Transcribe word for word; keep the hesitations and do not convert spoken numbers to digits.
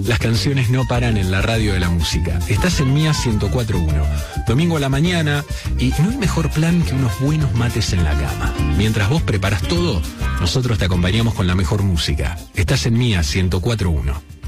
Las canciones no paran en la radio de la música. Estás en Mía ciento cuatro punto uno. Domingo a la mañana y no hay mejor plan que unos buenos mates en la cama. Mientras vos preparas todo, nosotros te acompañamos con la mejor música. Estás en Mía ciento cuatro punto uno.